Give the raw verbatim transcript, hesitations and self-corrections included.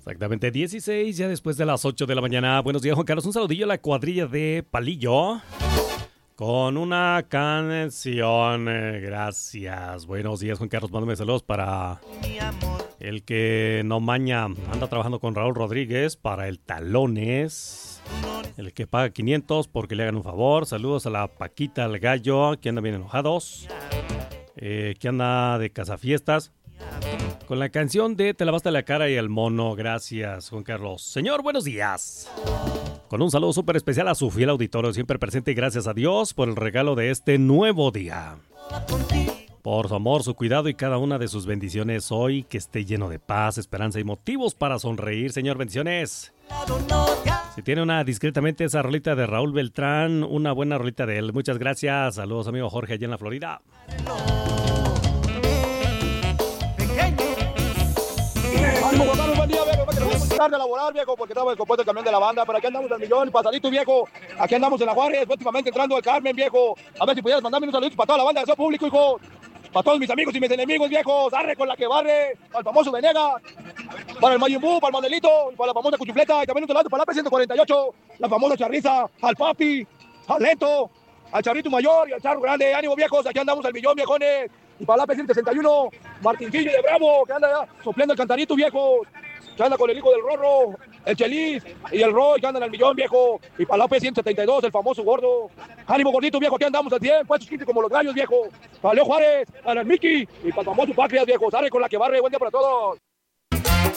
Exactamente, dieciséis, ya después de las ocho de la mañana. Buenos días, Juan Carlos. Un saludillo a la cuadrilla de Palillo con una canción. Eh, gracias. Buenos días, Juan Carlos. Mándame saludos para el que no maña. Anda trabajando con Raúl Rodríguez para el Talones. El que paga quinientos porque le hagan un favor. Saludos a la Paquita, al Gallo, que anda bien enojados. Eh, que anda de cazafiestas. Con la canción de Te lavaste la cara y el mono. Gracias, Juan Carlos. Señor, buenos días. Con un saludo súper especial a su fiel auditorio, siempre presente, y gracias a Dios por el regalo de este nuevo día. Por su amor, su cuidado y cada una de sus bendiciones hoy, que esté lleno de paz, esperanza y motivos para sonreír. Señor, bendiciones. Si tiene una discretamente esa rolita de Raúl Beltrán, una buena rolita de él. Muchas gracias. Saludos, amigo Jorge, allá en la Florida. Ánimo, Juan Carlos, buen día, viejo. Que nos vamos a tarde a laborar, viejo, porque estamos compuesto el camión de la banda. Pero aquí andamos al millón, pasadito, viejo. Aquí andamos en la Juárez, últimamente entrando al Carmen, viejo. A ver si pudieras mandarme un saludo para toda la banda de su público, hijo. Para todos mis amigos y mis enemigos, viejos. Arre con la que barre. Al famoso Venegas. Para el Mayumbú, para el Mandelito. Para la famosa Cuchufleta. Y también un saludo para la P ciento cuarenta y ocho. La famosa Charriza. Al Papi. Al Lento. Al Charrito Mayor y al Charro Grande. Ánimo, viejos. Aquí andamos al millón, viejones. Y para la P ciento sesenta y uno, Martincillo de Bravo, que anda ya soplando el cantarito, viejo. Que anda con el hijo del Rorro, el Chelis y el Roy, que andan al millón, viejo. Y para la P ciento setenta y dos, el famoso gordo. Ánimo, gordito, viejo, aquí andamos al cien, puestos quince como los gallos, viejo. Para Leo Juárez, para el Mickey y para el famoso Pátrias, viejo. Sale con la que barre, buen día para todos.